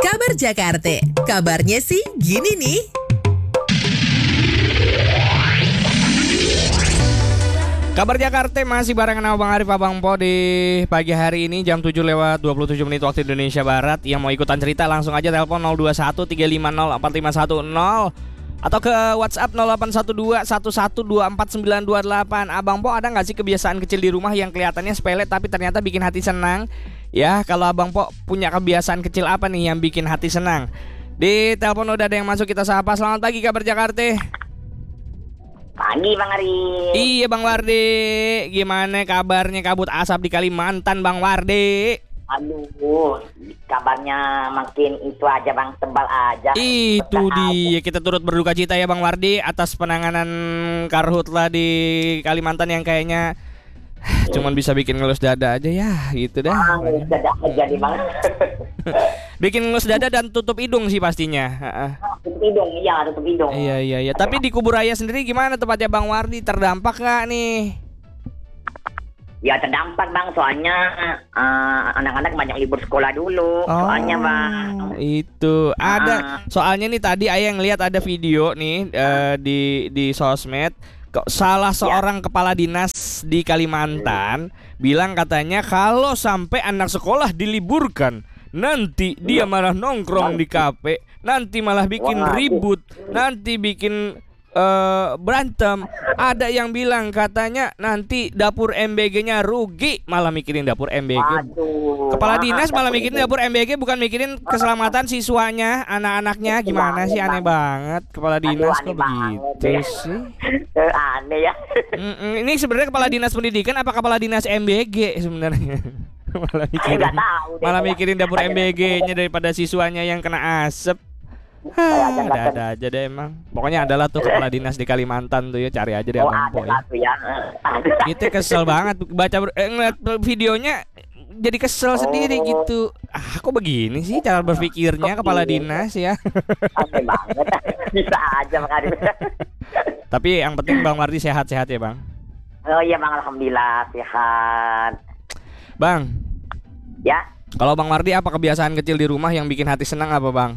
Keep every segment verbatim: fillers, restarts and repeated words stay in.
Kabar Jakarta, kabarnya sih gini nih. Kabar Jakarta masih barengan sama Bang Arif, Abang Po di pagi hari ini jam tujuh lewat dua puluh tujuh menit waktu Indonesia Barat. Yang mau ikutan cerita langsung aja telepon nol dua satu tiga lima nol empat lima satu nol atau ke WhatsApp nol delapan satu dua satu satu dua empat sembilan dua delapan. Abang Po ada gak sih kebiasaan kecil di rumah yang kelihatannya sepele tapi ternyata bikin hati senang? Ya, kalau Abang Po punya kebiasaan kecil apa nih yang bikin hati senang? Di telepon udah ada yang masuk, kita sapa. Selamat pagi Kabar Jakarta. Pagi Bang Ari. Iya Bang Wardi, gimana kabarnya kabut asap di Kalimantan Bang Wardi? Aduh, kabarnya makin itu aja Bang, tebal aja. Itu Betah dia, kita turut berduka cita ya Bang Wardi atas penanganan karhutla di Kalimantan yang kayaknya cuman bisa bikin ngelus dada aja ya, gitu dah. Ah, dada aja nih Bang. Bikin ngelus dada dan tutup hidung sih pastinya. Heeh. Tutup hidung, iya tutup hidung. Iya iya iya. Tapi di Kubur Raya sendiri gimana tempatnya Bang Wardi? Terdampak nggak nih? Ya terdampak Bang, soalnya uh, anak-anak banyak libur sekolah dulu. Oh, soalnya Bang. itu ada. Ah. Soalnya nih tadi Ayah ngeliat ada video nih uh, di di sosmed. Kok salah seorang kepala dinas di Kalimantan bilang katanya kalau sampai anak sekolah diliburkan, nanti dia malah nongkrong di kafe, nanti malah bikin Waduh. ribut, nanti bikin uh, berantem. Ada yang bilang katanya nanti dapur M B G-nya rugi, malah mikirin dapur M B G. Waduh. Kepala dinas Ah, malah mikirin dapur M B G, bukan mikirin keselamatan siswanya, anak-anaknya. Gimana sih, aneh banget kepala dinas kok Aduh, aneh banget begitu ya. sih. Eh, aneh ya. Mm-mm, ini sebenarnya kepala dinas pendidikan apa kepala dinas M B G sebenarnya? malah mikirin, Nggak tahu deh, malah saya. mikirin dapur M B G-nya daripada siswanya yang kena asap. Saya aja nggak Ada-ada aja deh emang. Pokoknya adalah tuh kepala dinas di Kalimantan tuh ya, cari aja deh Oh, Abang ada Po ya. satu ya. Ada. Kita kesel banget baca eh, ngeliat videonya, jadi kesel sendiri Oh. gitu. Ah, kok begini sih cara berpikirnya Kok kepala gini? dinas ya. Aneh banget. Bisa aja Bang Ari. Tapi yang penting Bang Wardi sehat-sehat ya Bang. Oh iya Bang, alhamdulillah sehat. Bang, Ya. kalau Bang Wardi apa kebiasaan kecil di rumah yang bikin hati senang apa Bang?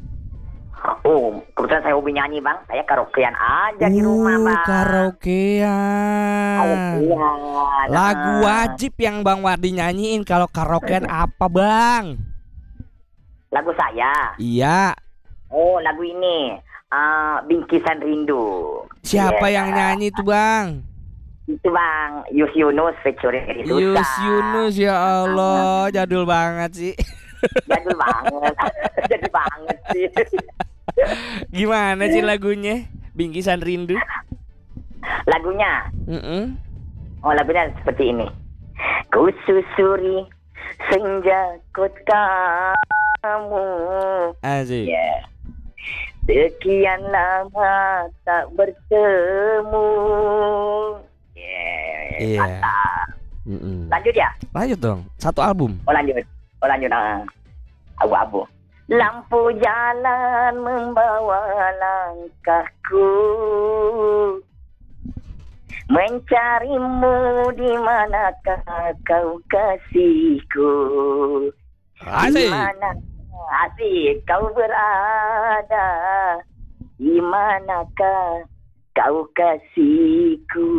Oh, kebetulan saya hobi nyanyi Bang. Saya karaokean aja di rumah Bang. Karaokean. Karaokean. Lagu Ah. wajib yang Bang Wardi nyanyiin kalau karaokean apa Bang? Lagu saya. Iya. Oh, lagu ini. Ah, Bingkisan Rindu. Siapa Iya. yang nyanyi tuh Bang? Itu Bang, Yus Yunus featuring Eri Susa. Yus Yunus, ya Allah, jadul banget sih. Jadul banget. Jadi banget sih. Gimana sih lagunya? Bingkisan Rindu. Lagunya. Mm-mm. Oh, lagunya seperti ini. Ku susuri senja kamu. Asik. Yeah. Sekian lama tak bertemu. Yeah. Iya. Mantap. Mm-mm. Lanjut ya? Lanjut dong, satu album. Oh lanjut. Oh lanjut. Ah. Abu-abu. Lampu jalan membawa langkahku, mencarimu di manakah kau kasihku. Di Asik. mana asik kau berada? Di manakah kau kasihku?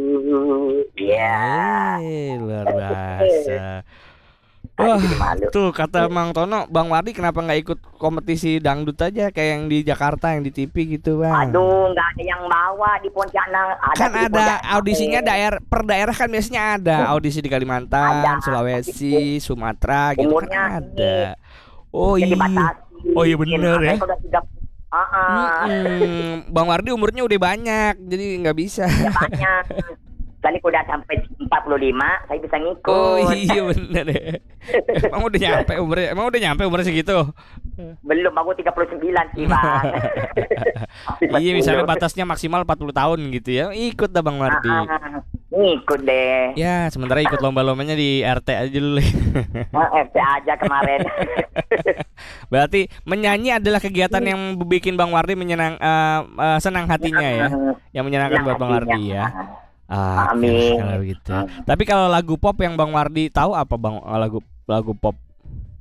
Ya. Eh, luar biasa. Wah, Aduh, jadi malu. tuh kata Mang Tono, Bang Wardi kenapa nggak ikut kompetisi dangdut aja kayak yang di Jakarta, yang di T V gitu Bang? Aduh, nggak ada yang bawa di Pontianak. Ada Kan di ada Pontianak. audisinya daerah per daerah, kan biasanya ada audisi di Kalimantan, Ada. Sulawesi, Sumatera gitu kan Umurnya ada. Oh Jadi iya. batasi. Oh iya bener ya. Makanya udah sudah ah ah. Mm-mm. Bang Wardi umurnya udah banyak, jadi nggak bisa. Ya banyak. Kali udah sampai empat puluh lima, saya bisa ngikut. Oh iya bener ya. Emang udah nyampe umurnya? Emang udah nyampe umurnya segitu? Belum, aku tiga puluh sembilan sih Bang. Iya, misalnya batasnya maksimal empat puluh tahun gitu ya. Ikut dah Bang Wardi. Ah, ah. Ngikut deh. Ya, sementara ikut lomba-lombanya di R T aja dulu. Ah, F T aja kemarin. Berarti menyanyi adalah kegiatan yang bikin Bang Wardi menyenang eh, eh, senang hatinya ya. Yang menyenangkan Senang buat Bang hatinya. Wardi ya. Ah, Amin. kalau gitu. Tapi kalau lagu pop yang Bang Wardi tahu apa Bang, lagu lagu pop?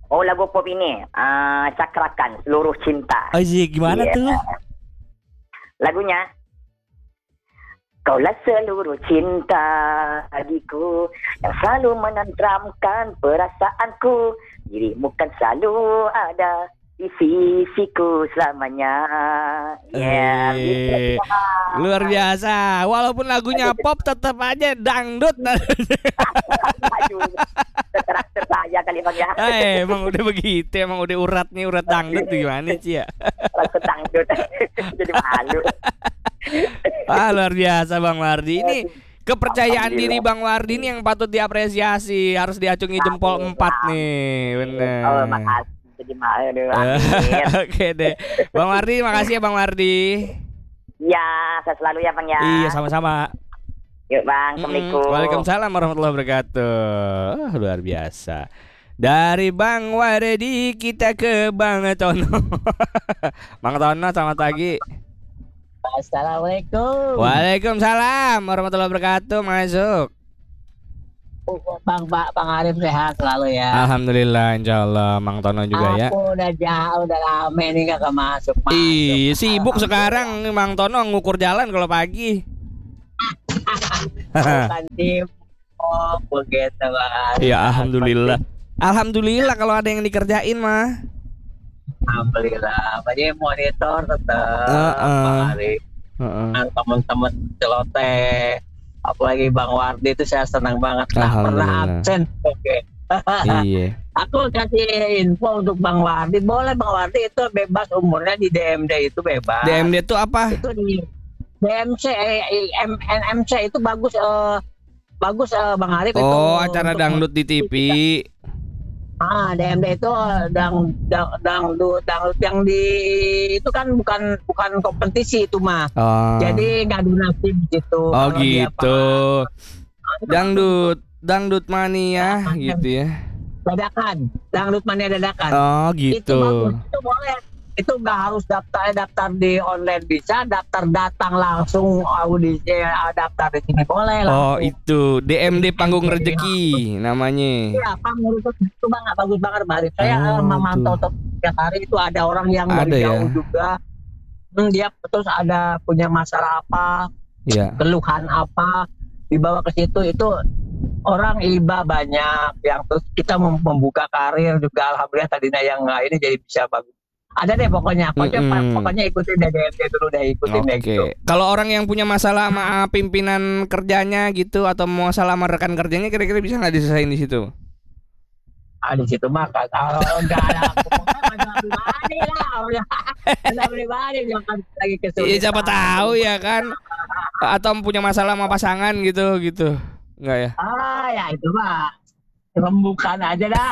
Oh, lagu pop ini uh, Cakrakan Seluruh Cinta. Oh iya, gimana Iya. tuh? Lagunya, kaulah seluruh cinta bagiku yang selalu menenteramkan perasaanku. Dirimu kan selalu ada di sisiku selamanya. Ya, Eh, luar biasa. Walaupun lagunya pop tetap aja dangdut. Aduh, karakter saya kali bang ya. Eh, emang udah begitu, emang udah uratnya urat dangdut tuh gimana sih ya? Karakter dangdut. Jadi malu. Ah, luar biasa Bang Wardi. Ini kepercayaan diri Bang Wardi ini yang patut diapresiasi, harus diacungi jempol empat nih, bener. Oh, makasih. Jadi malu. Oke deh, Bang Wardi, makasih ya Bang Wardi. Ya, saya selalu ya bang ya. Iya, sama-sama. Yuk bang, Mm-mm. assalamualaikum. Waalaikumsalam warahmatullahi wabarakatuh. Ah, luar biasa. Dari Bang Wardi kita ke Bang Tono. Bang Tono, selamat pagi. Assalamualaikum. Waalaikumsalam warahmatullahi wabarakatuh. Masuk. Bang Pak Bang Arif sehat selalu ya. Alhamdulillah, insyaallah. Mang Tono juga ya. Aku udah jauh, udah lama ini kagak masuk. masuk. Ih, sibuk sekarang Mang Tono ngukur jalan kalau pagi. Bukan tim. Oh, begitu Bang Arif. Ya, alhamdulillah. Alhamdulillah kalau ada yang dikerjain mah. Alhamdulillah. Jadi monitor tetap Heeh. Bang Arif. Heeh. Dan teman-teman celoteh. Apalagi Bang Wardi itu saya senang banget. Nggak pernah Alhamdulillah. absen. Oke. Iya. Aku kasih info untuk Bang Wardi. Boleh Bang Wardi itu bebas umurnya di D M D itu bebas. D M D itu apa? Itu di D M C eh, M N M C itu bagus eh, bagus eh, Bang Arif itu. Oh, acara untuk- dangdut di T V. Ah, D M D itu dang dang dangdut dangdut yang di itu kan bukan bukan kompetisi itu mah. Oh. Jadi ngadu nasib gitu. Oh Kalau dia gitu. apa- Dangdut, dangdut mania gitu ya. Dadakan, dangdut mania dadakan. Oh Itu gitu. bagus, itu boleh. Itu nggak harus daftar daftar di online bisa, daftar datang langsung audisi eh, daftar di sini boleh Oh langsung. itu D M D Panggung Rezeki namanya. Iya, panggung itu itu banget bagus banget Bari. Saya Oh, eh, memantau tuh. setiap hari itu ada orang yang Ada dari ya? jauh juga. Hmm, dia terus ada punya masalah apa, Iya. keluhan apa, dibawa ke situ itu orang iba banyak yang terus kita mem- membuka karir juga alhamdulillah tadinya yang nggak ini jadi bisa bagus. Ada deh pokoknya, pokoknya, Mm-mm. pokoknya ikutin deh D M D dulu deh ikutin deh Oke. gitu. Kalau orang yang punya masalah sama pimpinan kerjanya gitu atau masalah sama rekan kerjanya kira-kira bisa nggak diselesain di situ? Ah di situ mah kalau enggak ada pokoknya masalah pribadi lah, udah masalah pribadi jangan lagi kesulitan. Iya siapa tahu ya kan. Atau punya masalah sama pasangan gitu gitu. Enggak ya? Ah ya itu mah rembukan aja dah.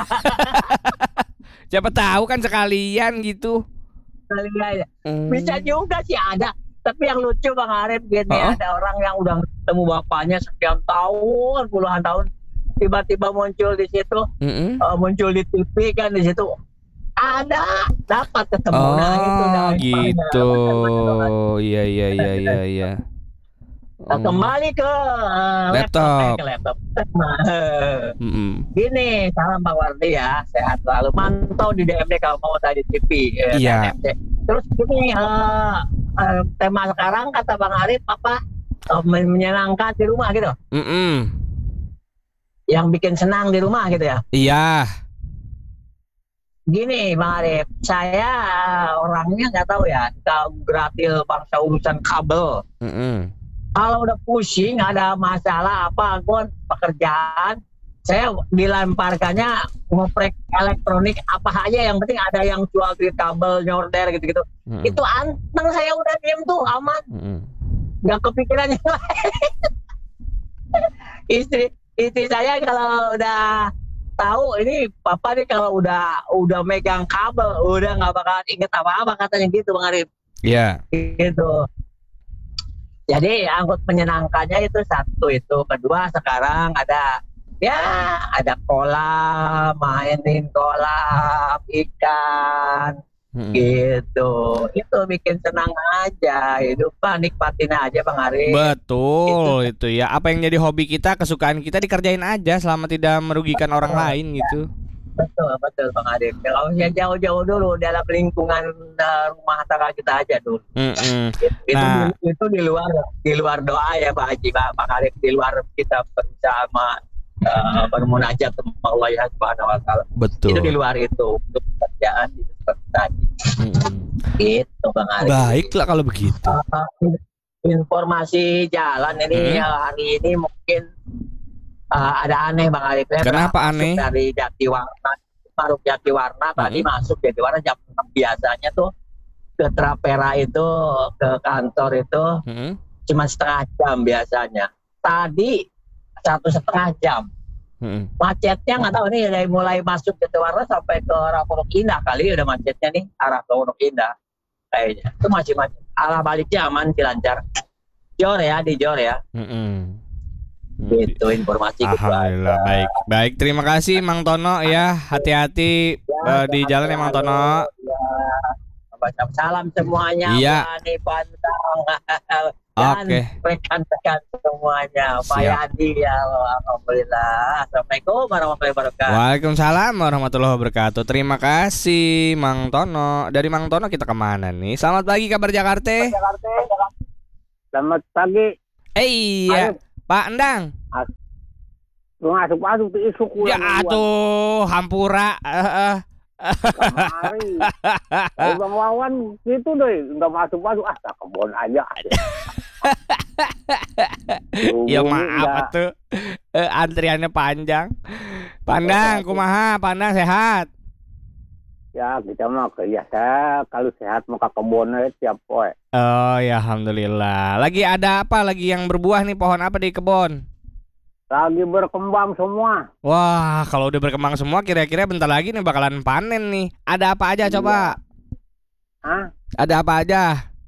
Siapa tahu kan sekalian gitu. Kalian Hmm. bisa juga sih ada. Tapi yang lucu Bang Arif gini, Oh. ada orang yang udah ketemu bapaknya sekian tahun, puluhan tahun, tiba-tiba muncul di situ, Mm-mm. eh, muncul di T V kan di situ. Ada dapat ketemu Oh nah itu dah gitu. infonya. Iya iya iya iya iya. Nah, kembali ke eh, Laptop. laptop, eh, ke laptop. Nah, Mm-mm. Gini, salam Bang Wardi ya, sehat selalu. Mantau di D M D kalau mau tadi T V. eh, Iya. N M C. Terus gini, eh, eh, tema sekarang kata Bang Arif apa? Eh, men- menyenangkan di rumah gitu. Mm-mm. Yang bikin senang di rumah gitu ya. Iya. Gini Bang Arif, saya eh, orangnya nggak tahu ya, kita gratil bangsa urusan kabel. Mm-mm. Kalau udah pusing, ada masalah apa pun pekerjaan, saya dilemparkannya ngoprek elektronik apa aja, yang penting ada yang jual beli kabel nyorder gitu-gitu. Mm-mm. Itu anteng saya udah diem tuh aman, Mm-mm. nggak kepikiran yang lain. istri istri saya kalau udah tahu ini papa nih kalau udah udah megang kabel udah nggak bakal inget apa-apa katanya gitu Bang Arif Iya. gitu. Jadi angkut menyenangkannya itu satu itu, kedua sekarang ada ya ada kolam, mainin kolam ikan Mm-mm. gitu. Itu bikin senang aja hidup, Pak. Nikmatin aja Bang Arif. Betul itu ya. Apa yang jadi hobi kita, kesukaan kita dikerjain aja selama tidak merugikan orang lain gitu. Betul, betul Bang Arif. Kalau saya jauh-jauh dulu dalam lingkungan uh, rumah tangga kita aja dulu. Mm-mm. Itu Nah. di, itu di luar di luar doa ya Pak Haji, Pak, Pak Arif, di luar kita berusaha ma- uh, bermunajat sama Allah ya Subhanahu wa taala. Betul. Itu di luar itu untuk pekerjaan itu seperti tadi. Mm-mm. Gitu Bang Arif. Baiklah kalau begitu. Uh, informasi jalan ini Hmm. uh, hari ini mungkin uh, ada aneh Bang Arif. Saya Kenapa masuk aneh? Dari Jatiwarna, Maruk Jatiwarna tadi Hmm. masuk Jatiwarna jam enam, biasanya tuh ke Trapera itu ke kantor itu Mm-mm. cuma setengah jam biasanya. Tadi satu setengah jam. Mm-mm. Macetnya nggak tahu nih dari mulai masuk Jatiwarna sampai ke arah Pondok Indah kali udah macetnya nih, arah ke Pondok Indah kayaknya. Itu masih macet. Arah baliknya aman sih, lancar. Jor ya, di Jor ya. Mm-mm. Gitu informasi gitu. Alhamdulillah, baik. Baik, terima kasih Mang Tono ya. Hati-hati eh, di jalan ya Mang Tono. Ya, salam semuanya. Iya. Bani Pantang. Dan Oke. rekan-rekan semuanya. Pak Siap. Yadi ya. Alhamdulillah. Assalamualaikum warahmatullahi wabarakatuh. Waalaikumsalam warahmatullahi wabarakatuh. Terima kasih Mang Tono. Dari Mang Tono kita kemana nih? Selamat pagi kabar Jakarta. Selamat pagi. Eh iya, Ayo. Pak Endang. Lu masuk-masuk tuh isu Ya atuh, hampura. Eh, eh. Kemari. Kalau Bang Wawan gitu deh, nggak masuk-masuk, ah ke kebon aja. Ya Hubungi maaf nggak. atuh. Eh, antriannya panjang. Pandang, kumaha? Pandang sehat. Ya kita mah biasa, kalau sehat mau ke kebon aja tiap poe. Oh ya alhamdulillah. Lagi ada apa lagi yang berbuah nih, pohon apa di kebun? Lagi berkembang semua. Wah, kalau udah berkembang semua kira-kira bentar lagi nih bakalan panen nih. Ada apa aja coba? Hah? Ada apa aja?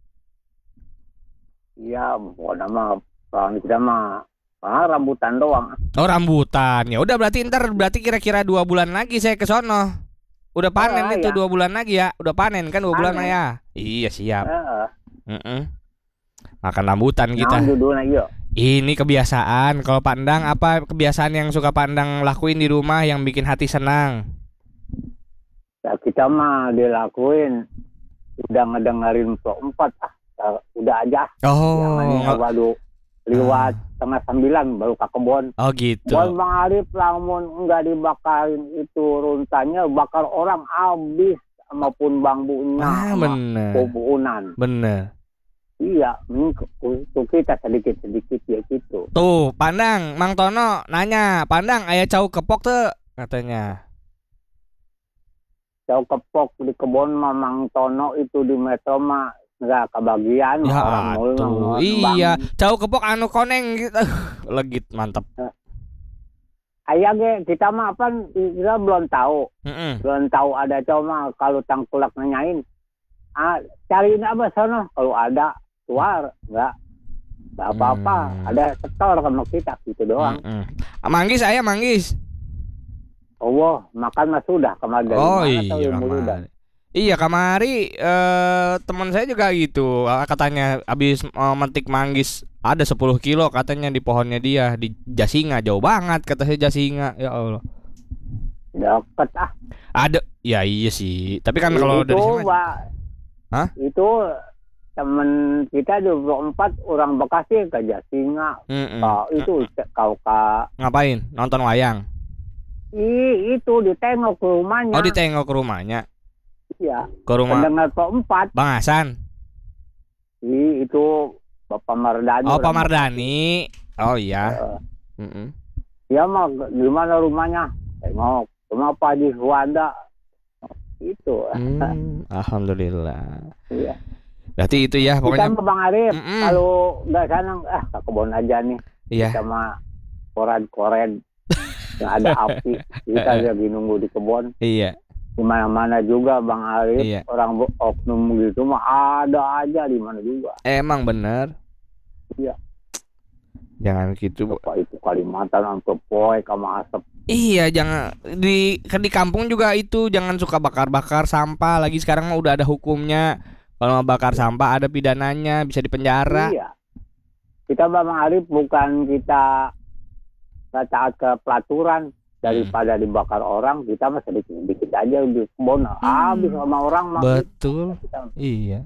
Iya, pokoknya mah kalau kita mah ah, rambutan doang. Oh rambutan. Ya udah berarti ntar berarti kira-kira dua bulan lagi saya ke sono. Udah panen Oh, itu iya. dua bulan lagi ya. Udah panen kan dua bulan Panen. ya. Iya siap. Eh, Mm-mm. Makan rambutan nah, kita. judulnya iya. Ini kebiasaan. Kalau Pandang apa kebiasaan yang suka Pandang lakuin di rumah yang bikin hati senang? Ya kita mah dilakuin udah ngedengerin Pro empat ah, ya, udah aja. Oh, Jangan nggak- baru lewat setengah sembilan baru ke kebon. oh gitu. Bon Bang Arif lamun enggak dibakarin itu runtanya bakar orang habis maupun bambunya Ah sama bener, pupunan. bener. Iya, ini untuk kita sedikit-sedikit ya gitu. Tuh, Pandang, Mang Tono nanya, Pandang ayah cau kepok tuh katanya. Jauh kepok di kebon Mamang Tono itu di Metro mah enggak kebagian Ya orang mulu tuh, nembang. iya, cau kepok anu koneng gitu. Legit mantap. Ayah ge kita mah apa kita belum tahu. Mm-mm. Belum tahu ada cowok mah kalau tangkulak nanyain. Ah, cariin apa sana kalau ada keluar enggak. Enggak apa-apa, Hmm. ada setor sama kita gitu doang. Mm-mm. Manggis ayah manggis. Allah, makan mah sudah kemarin dari Oh mana tahu iya ilmu udah. kamari. Iya kamari eh, teman saya juga gitu. Ah, katanya habis eh, metik manggis ada sepuluh kilo katanya di pohonnya dia di Jasinga, jauh banget kata saya Jasinga. Ya Allah. Deket ah. Ada ya iya sih. Tapi kan kalau itu, dari sana Pak, Hah? itu temen kita dua puluh empat orang Bekasi ke Jasinga. Mm-mm. Kau itu kau ka Ngapain? Nonton wayang. i, itu ditengok ke rumahnya. Oh ditengok ke rumahnya. Iya. Ke rumah Pendengar Pro empat. Bang Hasan. I, itu Bapak Mardani. Oh Pak orang Mardani. Oh Bekasi. iya. Eh, Mm-mm. Ya mah gimana rumahnya? Tengok. Cuma Pak Haji Suwanda. Itu. Hmm, alhamdulillah. Iya. Berarti itu ya Kita pokoknya. mah Bang Arif, Mm-mm. kalau nggak sana, ah ke kebun aja nih. Iya. Sama koran-koran yang ada api. Kita lagi nunggu di kebun. Iya. Di mana-mana juga Bang Arif, Iya. orang bu- oknum gitu mah ada aja di mana juga. Emang bener. Iya. Jangan gitu. Bu. Apa itu Kalimantan sampai poek sama asap. Iya, jangan di kan di kampung juga itu jangan suka bakar-bakar sampah. Lagi sekarang mah udah ada hukumnya. Kalau mau bakar sampah ada pidananya, bisa dipenjara. Iya. Kita Bang Arif bukan kita nggak taat ke pelaturan. daripada dibakar orang, kita mah sedikit-sedikit aja di kebun habis sama orang mah. Betul. Kita, Iya.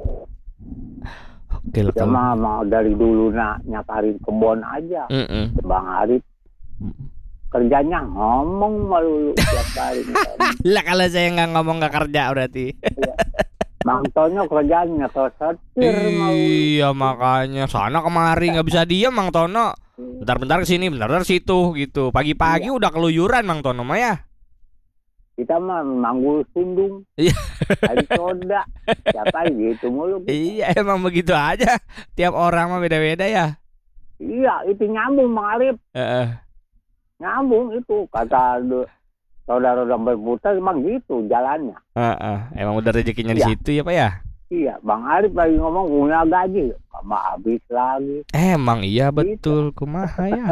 Oke kita kalau. mah mau dari dulu nak nyakarin kebun aja. Mm-mm. Bang Arif kerjanya ngomong malu tiap hari. Lah kalau saya nggak ngomong nggak kerja berarti. Bang Tonyo kerjanya ke setir mau. Iya makanya sana kemari nggak bisa diam Mang Tono. Bentar-bentar kesini, bentar-bentar situ gitu. Pagi-pagi udah keluyuran Mang Tono mah ya. Kita mah manggul sundung. Iya. Hari soda. Siapa gitu mulu. Iya emang begitu aja. Tiap orang mah beda-beda ya. Iya, itu nyambung Bang Arif. Heeh. Nyambung itu kata saudara-saudara berputar emang gitu jalannya. Heeh. Emang udah rezekinya di Iya. situ ya Pak ya. Iya, Bang Arif lagi ngomong punya gaji, sama habis lagi. Emang iya betul kumaha ya.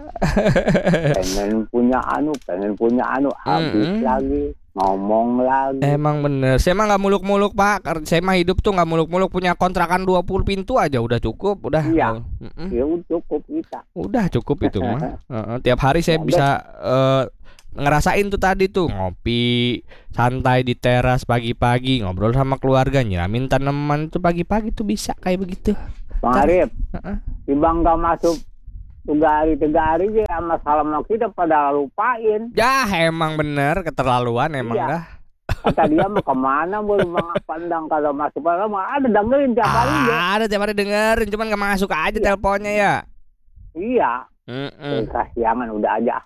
Pengen punya anu, pengen punya anu, habis Mm-mm. lagi, ngomong lagi. Emang bener. Saya mah nggak muluk-muluk Pak. Karena saya mah hidup tuh nggak muluk-muluk, punya kontrakan dua puluh pintu aja udah cukup. Udah. Iya. Mm-mm. Ya udah cukup kita. Udah cukup itu mah. Heeh, tiap hari saya Ya, bisa eh, ngerasain tuh tadi tuh ngopi santai di teras pagi-pagi, ngobrol sama keluarga, nyiramin tanaman tuh pagi-pagi tuh bisa kayak begitu. Bang Arif, Heeh. tiba nggak masuk tiga hari tiga hari aja sama salam kita pada lupain. Ya emang bener keterlaluan emang Iya. dah. Kata dia mau kemana baru Bang pandang kalau masuk padahal mah ada dengerin tiap hari ya. Ah, ada tiap hari dengerin, cuman gak masuk aja Iya. teleponnya ya. Iya, Mm-mm. eh, kasihangan udah aja.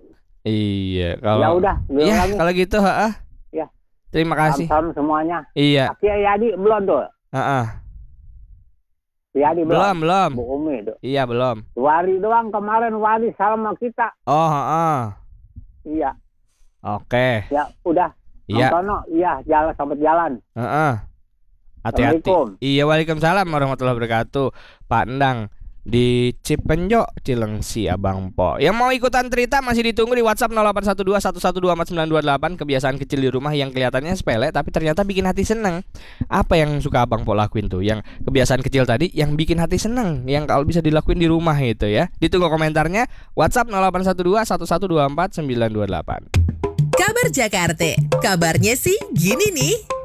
Iya kalau. Ya udah, belum Iya lagi. kalau gitu, heeh. Iya. Terima kasih. Salam semuanya. Iya, Aki Yadi belum tuh. heeh. Yadi belum. Belum, belum. Bu Umi tuh. Iya, belum. Wari doang kemarin Wari salam sama kita. Oh, heeh. Iya. Oke. Ya udah. Iya, Tono, iya jalan sampai jalan. heeh. Hati-hati. Assalamualaikum. Iya, waalaikumsalam warahmatullahi wabarakatuh. Pak Endang di Cipenjo, Cilengsi, Abang Po. Yang mau ikutan cerita masih ditunggu di WhatsApp nol delapan satu dua satu satu dua empat sembilan dua delapan. Kebiasaan kecil di rumah yang kelihatannya sepele tapi ternyata bikin hati seneng. Apa yang suka Abang Po lakuin tuh? Yang kebiasaan kecil tadi yang bikin hati seneng, yang kalau bisa dilakuin di rumah itu ya. Ditunggu komentarnya. WhatsApp nol delapan satu dua satu satu dua empat sembilan dua delapan. Kabar Jakarta. Kabarnya sih gini nih.